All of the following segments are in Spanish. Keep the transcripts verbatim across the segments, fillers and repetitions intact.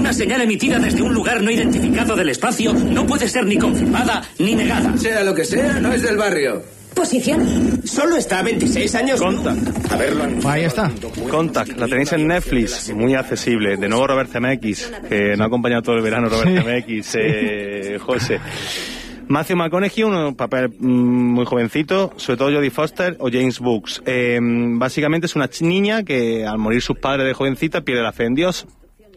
Una señal emitida desde un lugar no identificado del espacio no puede ser ni confirmada ni negada. Sea lo que sea, no es del barrio. Posición. Solo está a veintiséis años. Contact. A verlo. Ahí está. Contact, la tenéis en Netflix, muy accesible. De nuevo Robert Zemeckis, que no ha acompañado todo el verano Robert sí. Zemeckis, eh, José. Matthew McConaughey, un papel mmm, muy jovencito, sobre todo Jodie Foster o James Brooks. Eh, básicamente es una niña que al morir sus padres de jovencita pierde la fe en Dios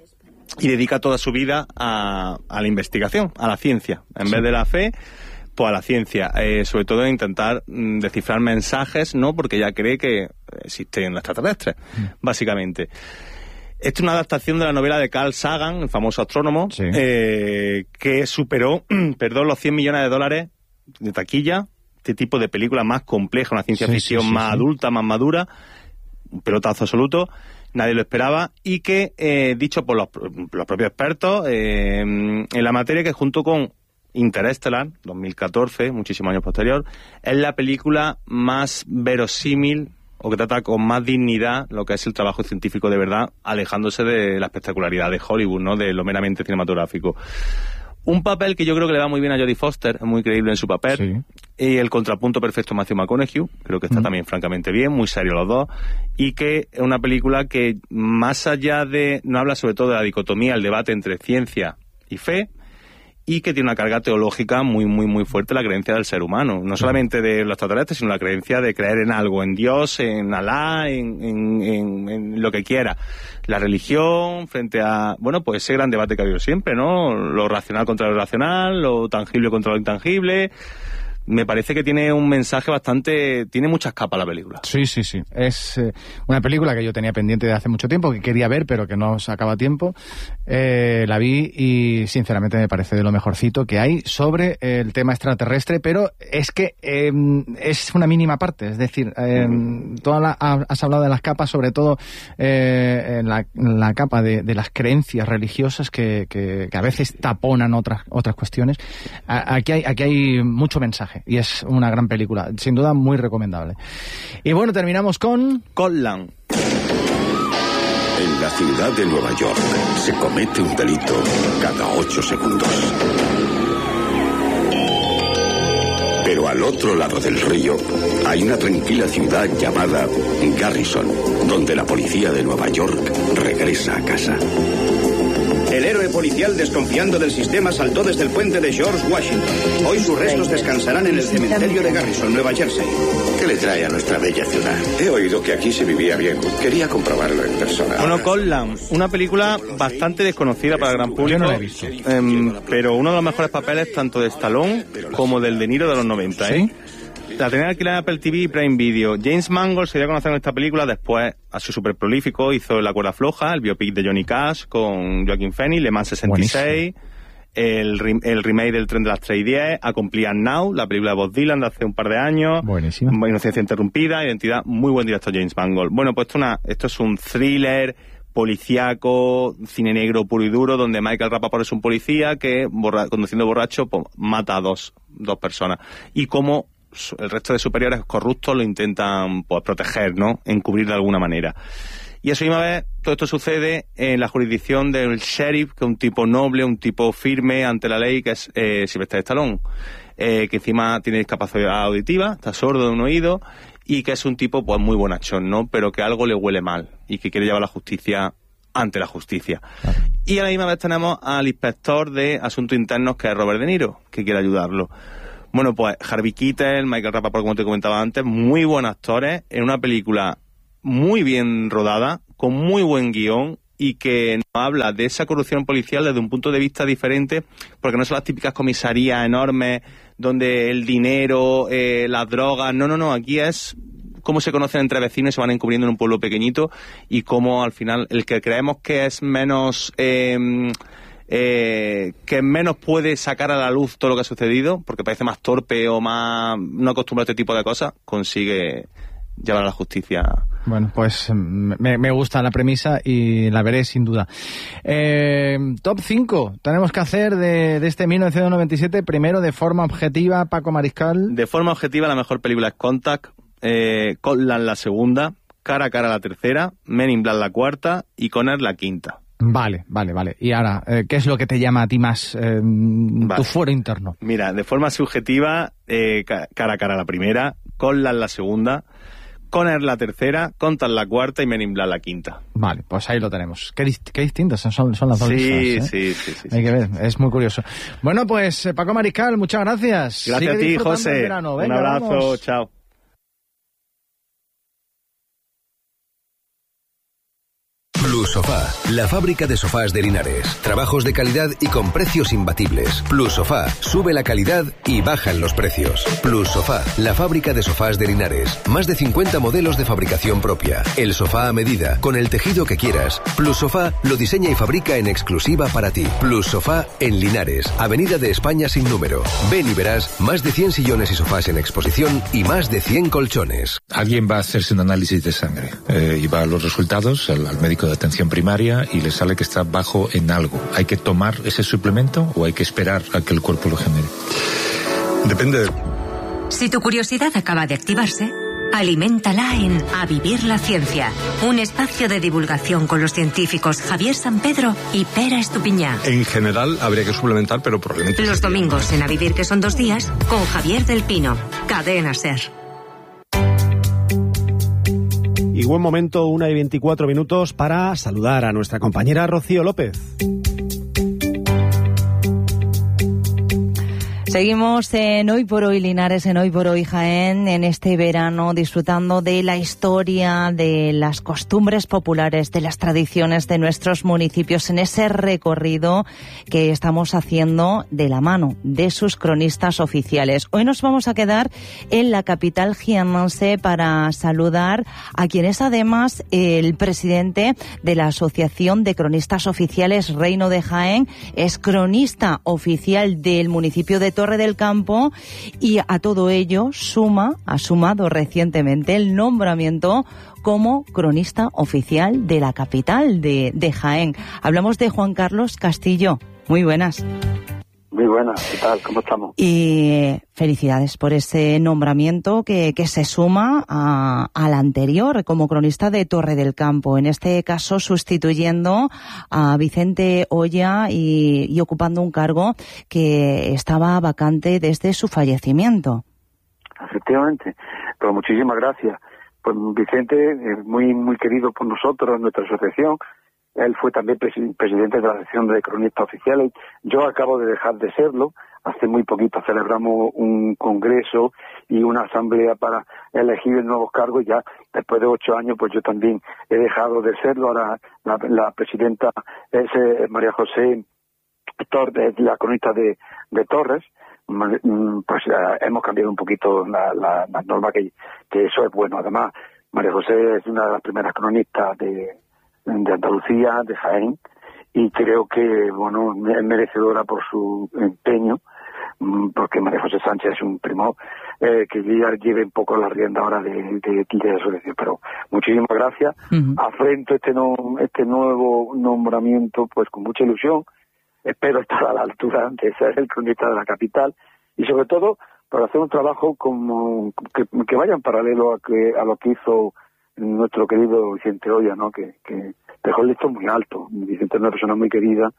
y dedica toda su vida a, a la investigación, a la ciencia. En sí. vez de la fe, pues a la ciencia, eh, sobre todo en intentar mm, descifrar mensajes, ¿no? Porque ella cree que existen extraterrestres, mm. básicamente. Esta es una adaptación de la novela de Carl Sagan, el famoso astrónomo, sí. eh, que superó, perdón, los cien millones de dólares de taquilla. Este tipo de película más compleja, una ciencia sí, ficción sí, sí, más sí. adulta, más madura, un pelotazo absoluto. Nadie lo esperaba, y que, eh, dicho por los, los propios expertos eh, en la materia, que junto con Interestelar, dos mil catorce, muchísimos años posterior, es la película más verosímil o que trata con más dignidad lo que es el trabajo científico de verdad, alejándose de la espectacularidad de Hollywood, ¿no? De lo meramente cinematográfico. Un papel que yo creo que le va muy bien a Jodie Foster, es muy creíble en su papel, sí. y el contrapunto perfecto Matthew McConaughey, creo que está mm. también francamente bien, muy serio los dos, y que es una película que más allá de, no habla sobre todo de la dicotomía, el debate entre ciencia y fe, y que tiene una carga teológica muy, muy, muy fuerte, la creencia del ser humano. No solamente de los extraterrestres, sino la creencia de creer en algo, en Dios, en Alá, en, en, en, en lo que quiera. La religión frente a, bueno, pues ese gran debate que ha habido siempre, ¿no? Lo racional contra lo irracional, lo tangible contra lo intangible. Me parece que tiene un mensaje bastante... Tiene muchas capas la película. Sí, sí, sí. Es eh, una película que yo tenía pendiente de hace mucho tiempo, que quería ver, pero que no sacaba tiempo. Eh, la vi y, sinceramente, me parece de lo mejorcito que hay sobre el tema extraterrestre, pero es que eh, es una mínima parte. Es decir, eh, mm. toda la, has hablado de las capas, sobre todo eh, la, la capa de, de las creencias religiosas que, que, que a veces taponan otras, otras cuestiones. A, aquí hay, aquí hay mucho mensaje. Y es una gran película, sin duda muy recomendable. Y bueno, terminamos con... Conland. En la ciudad de Nueva York se comete un delito cada ocho segundos. Pero al otro lado del río hay una tranquila ciudad llamada Garrison, donde la policía de Nueva York regresa a casa. El héroe policial, desconfiando del sistema, saltó desde el puente de George Washington. Hoy sus restos descansarán en el cementerio de Garrison, Nueva Jersey. ¿Qué le trae a nuestra bella ciudad? He oído que aquí se vivía bien. Quería comprobarlo en persona. Bueno, Conland, una película bastante desconocida para el gran público. Yo no la he visto. Eh, pero uno de los mejores papeles tanto de Stallone como del De Niro de los noventa, ¿eh? ¿Sí? La tenía alquilada en Apple T V y Prime Video. James Mangold se dio a conocer en esta película, después ha sido súper prolífico, hizo La cuerda floja, el biopic de Johnny Cash con Joaquin Phoenix, Le Mans sesenta y seis, el, el remake del Tren de las tres y diez, A Complete Now, la película de Bob Dylan de hace un par de años, buenísima, Inocencia Interrumpida, Identidad, muy buen director James Mangold. Bueno, pues esto, una, esto es un thriller policíaco, cine negro puro y duro, donde Michael Rapaport es un policía que, borra, conduciendo borracho, pues, mata a dos, dos personas. Y como el resto de superiores corruptos lo intentan, pues, proteger, ¿no? Encubrir de alguna manera. Y a su misma vez, todo esto sucede en la jurisdicción del sheriff, que es un tipo noble, un tipo firme ante la ley, que es eh, Sylvester Stallone, eh, que encima tiene discapacidad auditiva, está sordo de un oído, y que es un tipo, pues, muy bonachón, ¿no? Pero que algo le huele mal, y que quiere llevar la justicia ante la justicia. Ah. Y a la misma vez tenemos al inspector de asuntos internos, que es Robert De Niro, que quiere ayudarlo. Bueno, pues Harvey Keitel, Michael Rapaport, como te comentaba antes, muy buenos actores, en una película muy bien rodada, con muy buen guión, y que nos habla de esa corrupción policial desde un punto de vista diferente, porque no son las típicas comisarías enormes, donde el dinero, eh, las drogas, no, no, no, aquí es cómo se conocen entre vecinos y se van encubriendo en un pueblo pequeñito, y cómo al final el que creemos que es menos... Eh, Eh, que menos puede sacar a la luz todo lo que ha sucedido, porque parece más torpe o más no acostumbrado a este tipo de cosas, consigue llevar a la justicia. Bueno, pues me, me gusta la premisa y la veré sin duda. Eh, top cinco tenemos que hacer de, de este mil novecientos noventa y siete. Primero, de forma objetiva, Paco Mariscal. De forma objetiva, la mejor película es Contact, eh, Conland la segunda, Cara a cara la tercera, Men in Black la cuarta y Connor la quinta. Vale, vale, vale. Y ahora, eh, ¿qué es lo que te llama a ti más eh, vale. tu fuero interno? Mira, de forma subjetiva, eh, cara a cara la primera, Conlan la segunda, Conner la tercera, Contact la cuarta y Men in Black la quinta. Vale, pues ahí lo tenemos. Qué, dist- qué distintas son, son las dos listas, sí, ¿eh? sí, sí, sí. Hay que ver, es muy curioso. Bueno, pues eh, Paco Mariscal, muchas gracias. Gracias Sigue a ti, disfrutando José. del verano. Venga, un abrazo, vamos. chao. Plus Sofá, la fábrica de sofás de Linares. Trabajos de calidad y con precios imbatibles. Plus Sofá, sube la calidad y bajan los precios. Plus Sofá, la fábrica de sofás de Linares. Más de cincuenta modelos de fabricación propia. El sofá a medida, con el tejido que quieras. Plus Sofá lo diseña y fabrica en exclusiva para ti. Plus Sofá en Linares, Avenida de España sin número. Ven y verás más de cien sillones y sofás en exposición y más de cien colchones. Alguien va a hacerse un análisis de sangre eh, y va a los resultados al, al médico de atención primaria y le sale que está bajo en algo. ¿Hay que tomar ese suplemento o hay que esperar a que el cuerpo lo genere? Depende de... Si tu curiosidad acaba de activarse, aliméntala en A Vivir la Ciencia, un espacio de divulgación con los científicos Javier San Pedro y Pera Estupiñá. En general habría que suplementar, pero probablemente... Los domingos en A Vivir, que son dos días, con Javier del Pino, Cadena SER. Y buen momento, una y veinticuatro minutos, para saludar a nuestra compañera Rocío López. Seguimos en Hoy por Hoy Linares, en Hoy por Hoy Jaén, en este verano, disfrutando de la historia, de las costumbres populares, de las tradiciones de nuestros municipios, en ese recorrido que estamos haciendo de la mano de sus cronistas oficiales. Hoy nos vamos a quedar en la capital jiennense para saludar a quien es además el presidente de la Asociación de Cronistas Oficiales Reino de Jaén, es cronista oficial del municipio de Torre del Campo, y a todo ello suma, ha sumado recientemente el nombramiento como cronista oficial de la capital de, de Jaén. Hablamos de Juan Carlos Castillo. Muy buenas. Muy buenas, ¿qué tal? ¿Cómo estamos? Y felicidades por ese nombramiento que, que se suma a, al anterior como cronista de Torre del Campo, en este caso sustituyendo a Vicente Oya y, y ocupando un cargo que estaba vacante desde su fallecimiento. Efectivamente, pues muchísimas gracias. Pues Vicente es muy, muy querido por nosotros, en nuestra asociación. Él fue también presi- presidente de la Asociación de Cronistas Oficiales. Yo acabo de dejar de serlo. Hace muy poquito celebramos un congreso y una asamblea para elegir nuevos cargos. Ya después de ocho años, pues yo también he dejado de serlo. Ahora la, la presidenta es eh, María José Torres, la cronista de, de Torres. Pues eh, hemos cambiado un poquito la, la, la norma, que, que eso es bueno. Además, María José es una de las primeras cronistas de... de Andalucía, de Jaén, y creo que, bueno, es merecedora por su empeño, porque María José Sánchez es un primo, eh, que ya lleve un poco la rienda ahora de, de, de la asociación. Pero muchísimas gracias. Uh-huh. Afrento este, no, este nuevo nombramiento pues con mucha ilusión. Espero estar a la altura de ser el cronista de la capital, y sobre todo para hacer un trabajo como que, que vaya en paralelo a, que, a lo que hizo nuestro querido Vicente Oya, ¿no? Que, que dejó el listón muy alto. Vicente es una persona muy querida,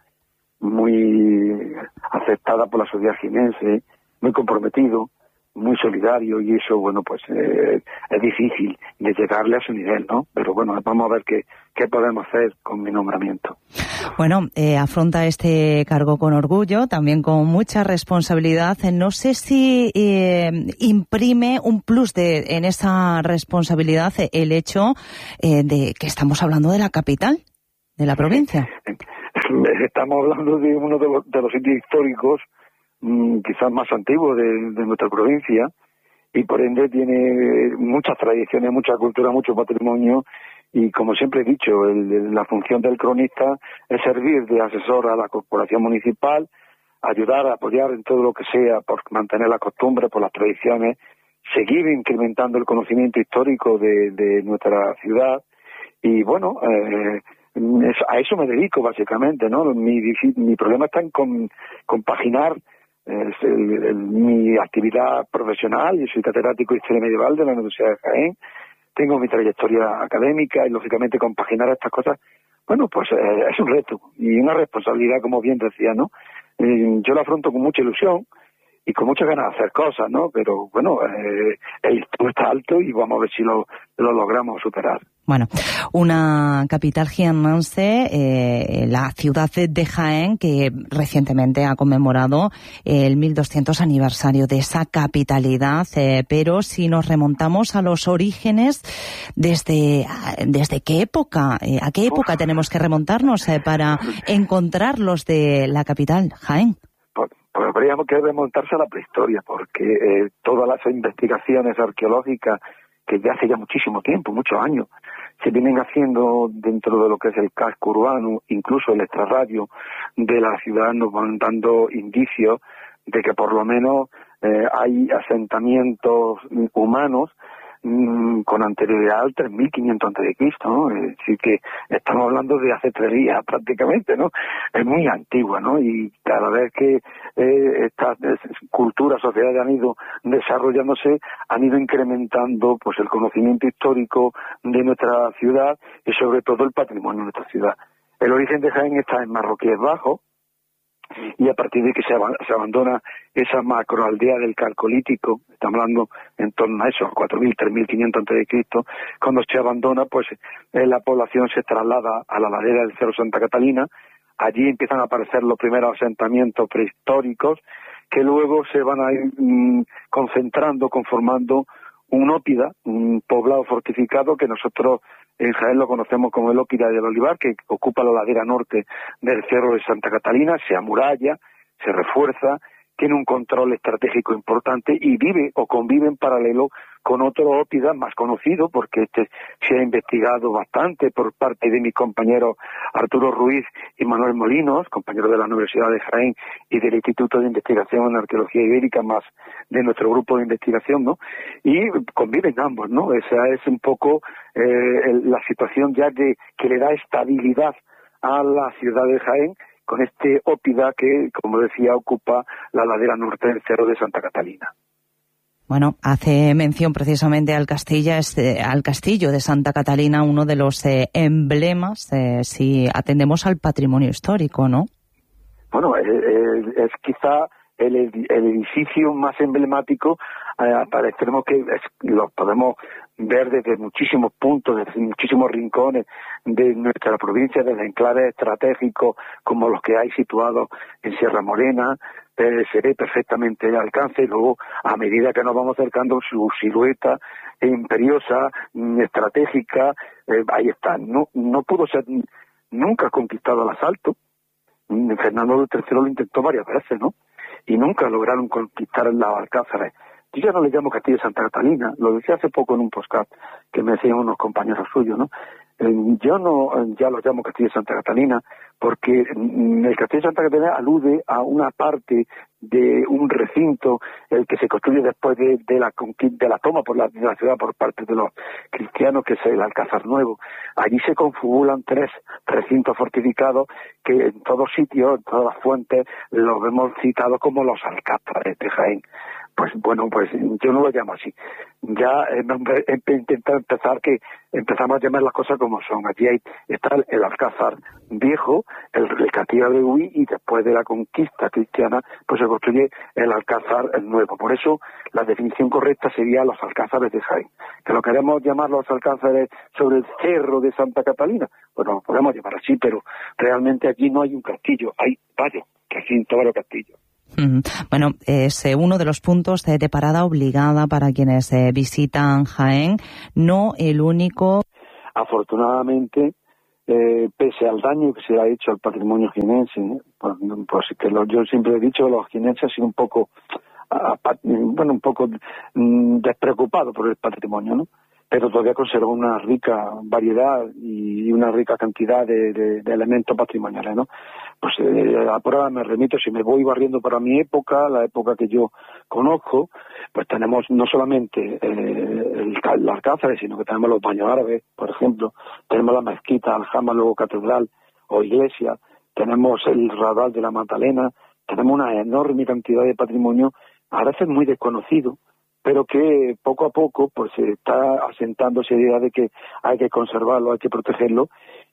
muy aceptada por la sociedad jienense, muy comprometido, muy solidario, y eso, bueno, pues eh, es difícil de llegarle a su nivel, ¿no? Pero bueno, vamos a ver qué, qué podemos hacer con mi nombramiento. Bueno, eh, afronta este cargo con orgullo, también con mucha responsabilidad. No sé si eh, imprime un plus de, en esa responsabilidad el hecho eh, de que estamos hablando de la capital, de la provincia. Estamos hablando de uno de los, de los sitios históricos quizás más antiguo de, de nuestra provincia, y por ende tiene muchas tradiciones, mucha cultura, mucho patrimonio, y como siempre he dicho, el, la función del cronista es servir de asesor a la corporación municipal, ayudar a apoyar en todo lo que sea por mantener las costumbres, por las tradiciones, seguir incrementando el conocimiento histórico de, de nuestra ciudad, y bueno, eh, a eso me dedico básicamente, ¿no? Mi, mi problema está en con, compaginar Es el, el, mi actividad profesional. Yo soy catedrático de Historia Medieval de la Universidad de Jaén, tengo mi trayectoria académica, y lógicamente compaginar estas cosas bueno, pues eh, es un reto y una responsabilidad, como bien decía, ¿no? Eh, yo lo afronto con mucha ilusión y con muchas ganas de hacer cosas, ¿no? Pero bueno, eh, el listón está alto y vamos a ver si lo, lo logramos superar. Bueno, una capital jiennense, eh, la ciudad de Jaén, que recientemente ha conmemorado el mil doscientos aniversario de esa capitalidad, eh, pero si nos remontamos a los orígenes, ¿desde, desde qué época, eh, a qué época Uf. tenemos que remontarnos eh, para encontrar los de la capital, Jaén? Pues, pues habríamos que remontarse a la prehistoria, porque eh, todas las investigaciones arqueológicas que ya hace ya muchísimo tiempo, muchos años, se vienen haciendo dentro de lo que es el casco urbano, incluso el extrarradio de la ciudad, nos van dando indicios de que por lo menos eh, hay asentamientos humanos mmm, con anterioridad al tres mil quinientos antes de Cristo, ¿no? Es decir, que estamos hablando de hace tres días prácticamente, ¿no? Es muy antigua, ¿no? Y cada vez que eh, estas culturas, sociedades han ido desarrollándose, han ido incrementando pues el conocimiento histórico de nuestra ciudad y sobre todo el patrimonio de nuestra ciudad. El origen de Jaén está en Marroquíes Bajo, y a partir de que se, ab- se abandona esa macroaldea del Calcolítico, estamos hablando en torno a eso, cuatro mil, tres mil quinientos antes de Cristo, cuando se abandona, pues eh, la población se traslada a la ladera del Cerro Santa Catalina. Allí empiezan a aparecer los primeros asentamientos prehistóricos, que luego se van a ir mmm, concentrando, conformando un ópida, un poblado fortificado que nosotros en Jaén lo conocemos como el ópida del Olivar, que ocupa la ladera norte del Cerro de Santa Catalina, se amuralla, se refuerza, tiene un control estratégico importante y vive o convive en paralelo con otro ópida más conocido, porque este se ha investigado bastante por parte de mis compañeros Arturo Ruiz y Manuel Molinos, compañeros de la Universidad de Jaén y del Instituto de Investigación en Arqueología Ibérica, más de nuestro grupo de investigación, ¿no? Y conviven ambos, ¿no? Esa es un poco eh, la situación ya de que le da estabilidad a la ciudad de Jaén, con este ópida que, como decía, ocupa la ladera norte del Cerro de Santa Catalina. Bueno, hace mención precisamente al castillo, este, al castillo de Santa Catalina, uno de los eh, emblemas, eh, si atendemos al patrimonio histórico, ¿no? Bueno, eh, eh, es quizá el, el edificio más emblemático, eh, para extremos que es, lo podemos ver desde muchísimos puntos, desde muchísimos rincones de nuestra provincia, desde enclaves estratégicos como los que hay situados en Sierra Morena, eh, se ve perfectamente el alcance y luego a medida que nos vamos acercando su silueta imperiosa, estratégica, eh, ahí está. No, no pudo ser nunca conquistado al asalto. Fernando tercero lo intentó varias veces, ¿no? Y nunca lograron conquistar los alcázares. Yo ya no le llamo Castillo de Santa Catalina, lo decía hace poco en un podcast que me decían unos compañeros suyos, ¿no? Eh, yo no eh, ya lo llamo Castillo de Santa Catalina porque mm, el Castillo de Santa Catalina alude a una parte de un recinto el que se construye después de, de la conquista, de la toma por la, de la ciudad por parte de los cristianos, que es el Alcázar Nuevo. Allí se confabulan tres recintos fortificados que en todos sitios, en todas las fuentes, los vemos citados como los alcázares de Jaén. Pues bueno, pues yo no lo llamo así. Ya he eh, intentado empezar que empezamos a llamar las cosas como son. Aquí hay, está el, el Alcázar Viejo, el, el Castillo de Huí, y después de la conquista cristiana, pues se construye el Alcázar Nuevo. Por eso la definición correcta sería los Alcázares de Jaén. Que lo queremos llamar los Alcázares sobre el Cerro de Santa Catalina, bueno, lo podemos llamar así, pero realmente aquí no hay un castillo, hay varios recintos, varios castillos. Bueno, es eh, uno de los puntos de, de parada obligada para quienes eh, visitan Jaén, no el único. Afortunadamente, eh, pese al daño que se ha hecho al patrimonio jienense, ¿eh? pues, pues que lo, yo siempre he dicho que los jienenses han sido un poco, a, a, bueno, un poco mm, despreocupados por el patrimonio, ¿no? Pero todavía conserva una rica variedad y una rica cantidad de, de, de elementos patrimoniales, ¿no? Pues eh, a prueba me remito, si me voy barriendo para mi época, la época que yo conozco, pues tenemos no solamente eh, el, el Alcázar, sino que tenemos los baños árabes, por ejemplo, tenemos la mezquita, Aljama, luego catedral o iglesia, tenemos el Raudal de la Magdalena, tenemos una enorme cantidad de patrimonio, a veces muy desconocido, pero que poco a poco pues se está asentando esa idea de que hay que conservarlo, hay que protegerlo,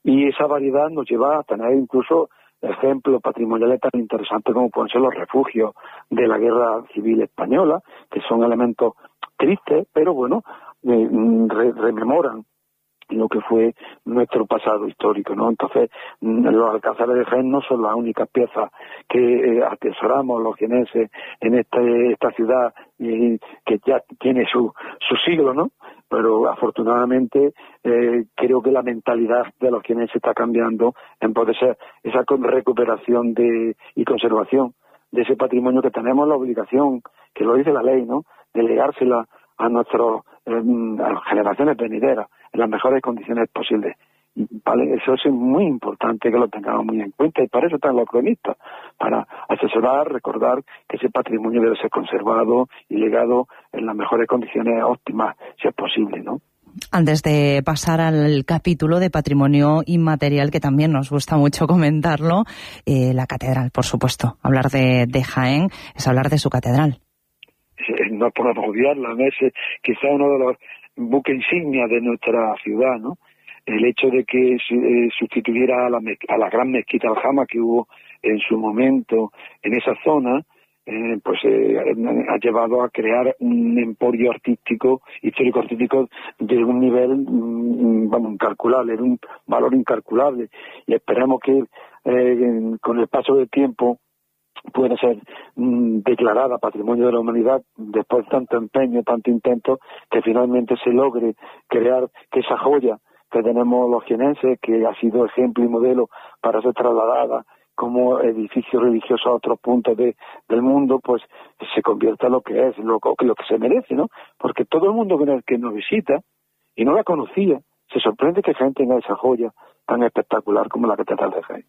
Y esa variedad nos lleva a tener incluso ejemplos patrimoniales tan interesantes como pueden ser los refugios de la Guerra Civil Española, que son elementos tristes, pero bueno, eh, re rememoran lo que fue nuestro pasado histórico, ¿no? Entonces, los alcázares de Jaén no son las únicas piezas que eh, atesoramos los jienenses en este, esta ciudad eh, que ya tiene su, su siglo, ¿no? Pero afortunadamente eh, creo que la mentalidad de los jienenses está cambiando en poder ser esa recuperación de y conservación de ese patrimonio que tenemos la obligación, que lo dice la ley, ¿no?, de legársela a nuestros eh, a las generaciones venideras en las mejores condiciones posibles. ¿Vale? Eso es muy importante que lo tengamos muy en cuenta, y para eso están los cronistas, para asesorar, recordar que ese patrimonio debe ser conservado y legado en las mejores condiciones óptimas, si es posible, ¿no? Antes de pasar al capítulo de patrimonio inmaterial, que también nos gusta mucho comentarlo, eh, la catedral, por supuesto. Hablar de, de Jaén es hablar de su catedral. No podemos olvidarla, ¿no? Es quizá uno de los buques insignia de nuestra ciudad, ¿no? El hecho de que eh, sustituyera a la, a la gran mezquita Aljama que hubo en su momento en esa zona, eh, pues eh, ha llevado a crear un emporio artístico, histórico-artístico de un nivel, mm, vamos, incalculable, de un valor incalculable. Y esperamos que eh, con el paso del tiempo puede ser mmm, declarada Patrimonio de la Humanidad después de tanto empeño, tanto intento, que finalmente se logre crear que esa joya que tenemos los jienenses, que ha sido ejemplo y modelo para ser trasladada como edificio religioso a otros puntos de, del mundo, pues se convierta en lo que es, lo, lo que se merece, ¿no? Porque todo el mundo que nos visita y no la conocía, se sorprende que Jaén tenga esa joya tan espectacular como la Catedral de Jaén.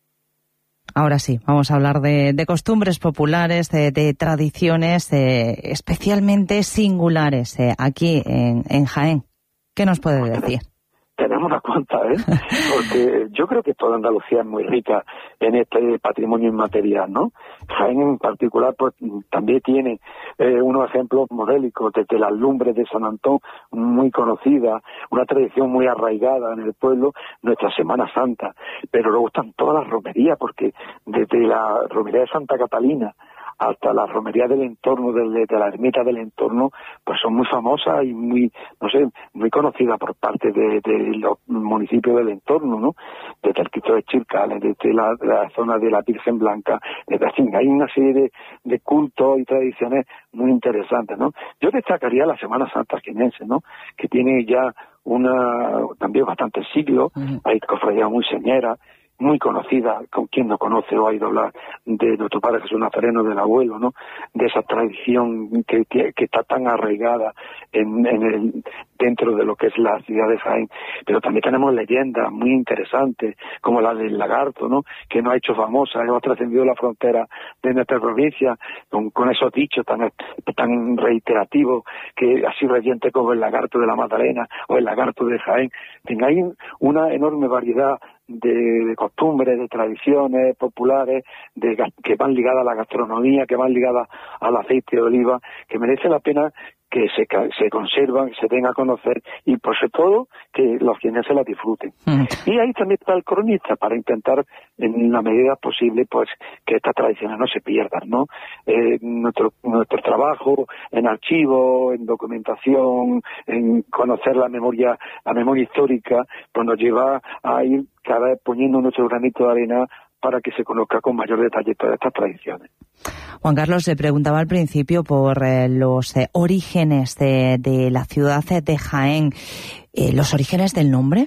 Ahora sí, vamos a hablar de, de costumbres populares, de, de tradiciones eh, especialmente singulares eh, aquí en, en Jaén. ¿Qué nos puede decir? Tenemos unas cuantas, ¿eh? Porque yo creo que toda Andalucía es muy rica en este patrimonio inmaterial, ¿no? Jaén en particular, pues también tiene eh, unos ejemplos modélicos, desde las lumbres de San Antón, muy conocida, una tradición muy arraigada en el pueblo, nuestra Semana Santa, pero luego están todas las romerías, porque desde la romería de Santa Catalina hasta la romería del entorno, de, de la ermita del entorno, pues son muy famosas y muy, no sé, muy conocidas por parte de, de los municipios del entorno, ¿no? Desde el Cristo de Chircales, desde la, la zona de la Virgen Blanca, desde así, hay una serie de, de cultos y tradiciones muy interesantes, ¿no? Yo destacaría la Semana Santa jienense, ¿no?, que tiene ya una, también bastantes siglos, uh-huh. Hay cofradías muy señeras, muy conocida, con quien no conoce o ha ido a hablar de nuestro Padre Jesús Nazareno, del abuelo, ¿no?, de esa tradición que, que, que está tan arraigada en, en el, dentro de lo que es la ciudad de Jaén. Pero también tenemos leyendas muy interesantes, como la del lagarto, ¿no?, que nos ha hecho famosa, hemos trascendido la frontera de nuestra provincia con, con esos dichos tan, tan reiterativos, que así reyente como el lagarto de la Magdalena o el lagarto de Jaén. Hay una enorme variedad de, de costumbres, de tradiciones populares, de, que van ligadas a la gastronomía, que van ligadas al aceite de oliva, que merece la pena que se, se conservan, que se den a conocer y, por sobre todo, que los jienenses la disfruten. Mm. Y ahí también está el cronista, para intentar, en la medida posible, pues que estas tradiciones no se pierdan, ¿no? Eh, nuestro, nuestro trabajo en archivo, en documentación, en conocer la memoria, la memoria histórica, pues nos lleva a ir cada vez poniendo nuestro granito de arena para que se conozca con mayor detalle todas estas tradiciones. Juan Carlos, se preguntaba al principio por eh, los eh, orígenes de, de la ciudad de Jaén. Eh, ¿Los orígenes del nombre?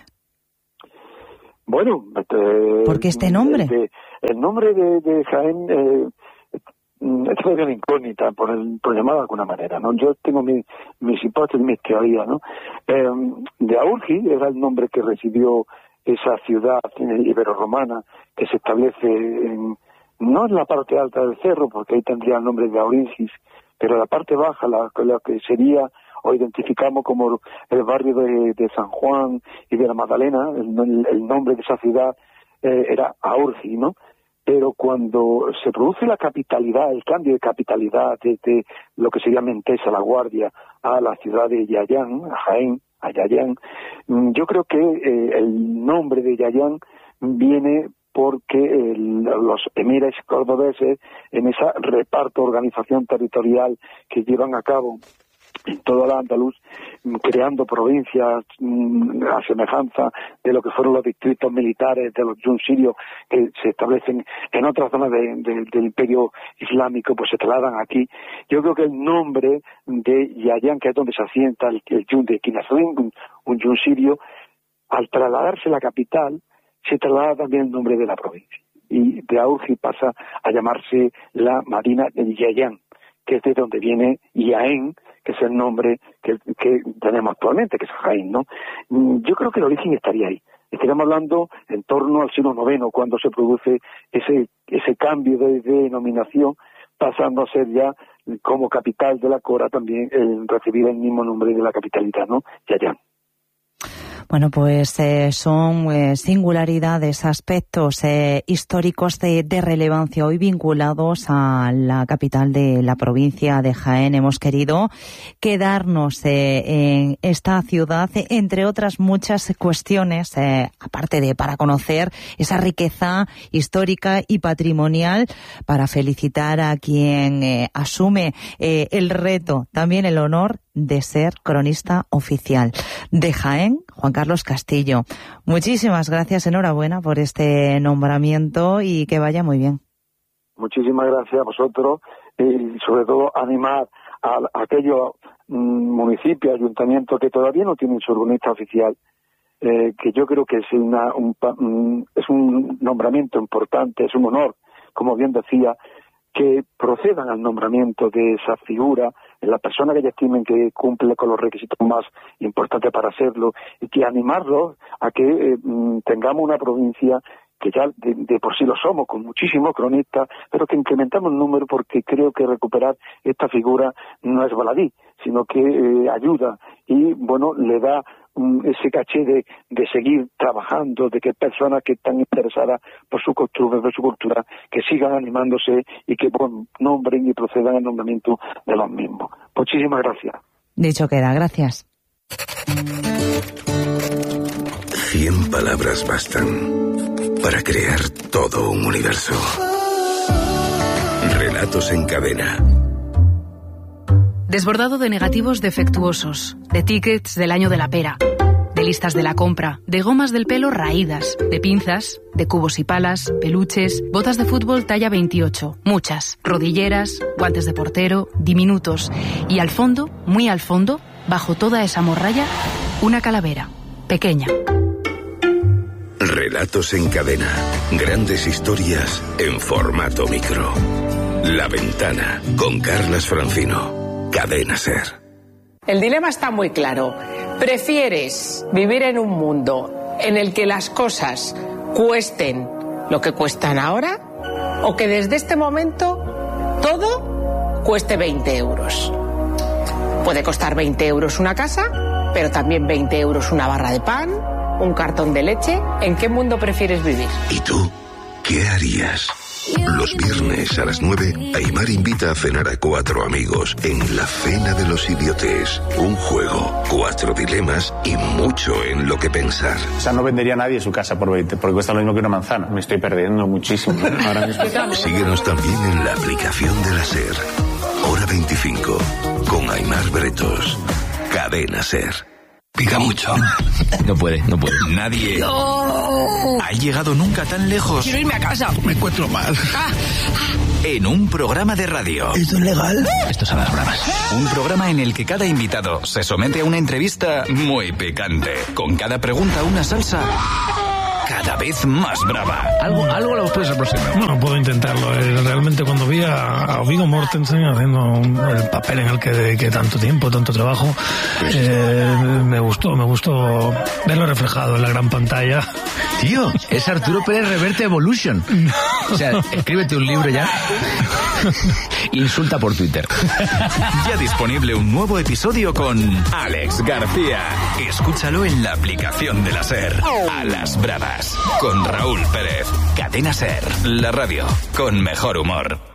Bueno, este, ¿por qué este nombre? El, el nombre de, de Jaén eh, es todavía una incógnita, por, el, por llamar de alguna manera, ¿no? Yo tengo mi, mis hipótesis, mis teorías, ¿no? Eh, de Aurgi era el nombre que recibió esa ciudad iberorromana que se establece en, no en la parte alta del cerro, porque ahí tendría el nombre de Auringis, pero la parte baja, la, la que sería o identificamos como el barrio de, de San Juan y de la Magdalena, el, el nombre de esa ciudad eh, era Aurgi, ¿no? Pero cuando se produce la capitalidad, el cambio de capitalidad desde lo que sería Mentesa, La Guardia, a la ciudad de Yayán, a Jaén, a Yayan. Yo creo que eh, el nombre de Yayan viene porque el, los emires cordobeses, en ese reparto, organización territorial que llevan a cabo en toda la Andaluz, creando provincias a semejanza de lo que fueron los distritos militares de los yun sirios que se establecen en otras zonas de, de, del imperio islámico, pues se trasladan aquí. Yo creo que el nombre de Yayan, que es donde se asienta el, el yun de Quinazuin, un, un yun sirio, al trasladarse a la capital, se traslada también el nombre de la provincia. Y de Aurgi pasa a llamarse la Madina de Yayan, que es de donde viene Jaén, que es el nombre que, que tenemos actualmente, que es Jaén, ¿no? Yo creo que el origen estaría ahí. Estaríamos hablando en torno al siglo noveno, cuando se produce ese ese cambio de, de denominación, pasando a ser ya, como capital de la Cora, también el recibir el mismo nombre de la capitalidad, ¿no? Yayán. Bueno, pues eh, son eh, singularidades, aspectos eh, históricos de, de relevancia hoy vinculados a la capital de la provincia de Jaén. Hemos querido quedarnos eh, en esta ciudad, eh, entre otras muchas cuestiones, eh, aparte de para conocer esa riqueza histórica y patrimonial, para felicitar a quien eh, asume eh, el reto, también el honor de ser cronista oficial de Jaén, Juan Carlos Castillo. Muchísimas gracias, enhorabuena por este nombramiento y que vaya muy bien. Muchísimas gracias a vosotros y sobre todo animar a, a aquellos mm, municipios, ayuntamientos que todavía no tienen su cronista oficial, eh, que yo creo que es, una, un, mm, es un nombramiento importante, es un honor, como bien decía, que procedan al nombramiento de esa figura, en la persona que ellos estimen que cumple con los requisitos más importantes para hacerlo, y que animarlos a que eh, tengamos una provincia que ya de, de por sí lo somos, con muchísimos cronistas, pero que incrementamos el número, porque creo que recuperar esta figura no es baladí, sino que eh, ayuda y, bueno, le da um, ese caché de, de seguir trabajando, de que personas que están interesadas por su costumbre, por su cultura, que sigan animándose y que, bueno, nombren y procedan al nombramiento de los mismos. Muchísimas gracias. Dicho queda, gracias. Cien palabras bastan para crear todo un universo. Relatos en cadena. Desbordado de negativos defectuosos, de tickets del año de la pera, de listas de la compra, de gomas del pelo raídas, de pinzas, de cubos y palas, peluches, botas de fútbol talla veintiocho, muchas, rodilleras, guantes de portero, diminutos, y al fondo, muy al fondo, bajo toda esa morralla, una calavera, pequeña. Relatos en cadena. Grandes historias en formato micro. La Ventana, con Carlas Francino. Cadena SER. El dilema está muy claro. ¿Prefieres vivir en un mundo en el que las cosas cuesten lo que cuestan ahora? ¿O que desde este momento todo cueste veinte euros? Puede costar veinte euros una casa, pero también veinte euros una barra de pan, un cartón de leche. ¿En qué mundo prefieres vivir? ¿Y tú qué harías? Los viernes a las nueve, Aimar invita a cenar a cuatro amigos en La Cena de los Idiotes. Un juego, cuatro dilemas y mucho en lo que pensar. O sea, no vendería a nadie su casa por veinte, porque cuesta lo mismo que una manzana. Me estoy perdiendo muchísimo ahora mismo. Síguenos también en la aplicación de la SER. Hora veinticinco, con Aimar Bretos. Cadena SER. Pica mucho. No puede, no puede. Nadie no. ha llegado nunca tan lejos. Quiero irme a casa. Me encuentro mal. Ah. En un programa de radio. ¿Esto es legal? Esto son las bravas. Un programa en el que cada invitado se somete a una entrevista muy picante. Con cada pregunta una salsa cada vez más brava. Algo, algo lo puedes aproximar. No, puedo intentarlo. Realmente cuando vi a, a Viggo Mortensen haciendo el papel en el que dediqué tanto tiempo, tanto trabajo, eh, me gustó, me gustó verlo reflejado en la gran pantalla. Tío, es Arturo Pérez Reverte Evolution. O sea, escríbete un libro ya. Insulta por Twitter. Ya disponible un nuevo episodio con Alex García. Escúchalo en la aplicación de la SER. A las bravas. Con Raúl Pérez. Cadena SER. La radio con mejor humor.